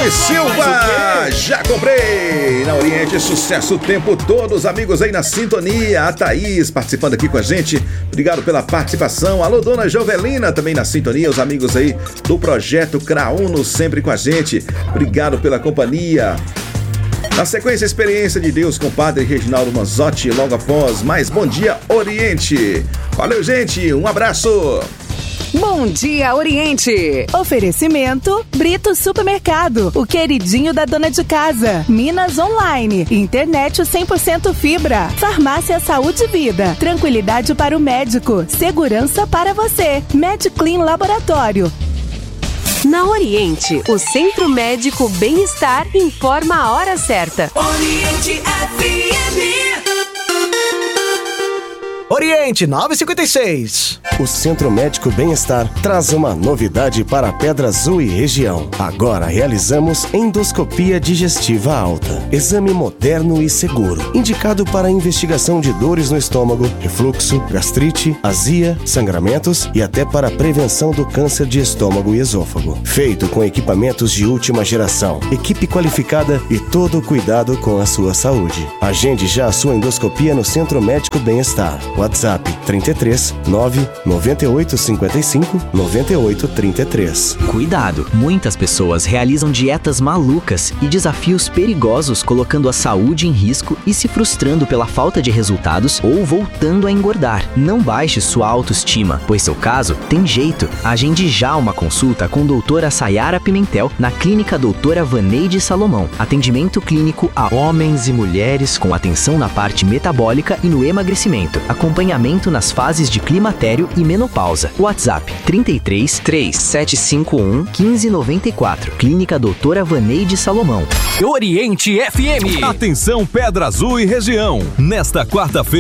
Rony Silva, já comprei. Na Oriente, sucesso o tempo todo. Os amigos aí na sintonia. A Thaís participando aqui com a gente. Obrigado pela participação. Alô, dona Jovelina, também na sintonia. Os amigos aí do Projeto CRA-UNO sempre com a gente. Obrigado pela companhia. Na sequência, Experiência de Deus com o Padre Reginaldo Manzotti, logo após mais Bom Dia Oriente. Valeu, gente, um abraço. Bom Dia Oriente. Oferecimento Brito Supermercado, o queridinho da dona de casa. Minas Online, internet 100% fibra. Farmácia Saúde e Vida, tranquilidade para o médico, segurança para você. MedClean Laboratório. Na Oriente, o Centro Médico Bem-Estar informa a hora certa. Oriente FM. Oriente 956. O Centro Médico Bem-Estar traz uma novidade para a Pedra Azul e região. Agora realizamos endoscopia digestiva alta. Exame moderno e seguro, indicado para investigação de dores no estômago, refluxo, gastrite, azia, sangramentos e até para a prevenção do câncer de estômago e esôfago. Feito com equipamentos de última geração, equipe qualificada e todo o cuidado com a sua saúde. Agende já a sua endoscopia no Centro Médico Bem-Estar. WhatsApp 33 9 98 55 98 33. Cuidado! Muitas pessoas realizam dietas malucas e desafios perigosos, colocando a saúde em risco e se frustrando pela falta de resultados ou voltando a engordar. Não baixe sua autoestima, pois seu caso tem jeito. Agende já uma consulta com doutora Sayara Pimentel na Clínica Doutora Vaneide Salomão. Atendimento clínico a homens e mulheres com atenção na parte metabólica e no emagrecimento. Acompanhamento nas fases de climatério e menopausa. WhatsApp 33 3751 1594. Clínica Doutora Vaneide Salomão. Oriente FM. Atenção, Pedra Azul e região. Nesta quarta-feira,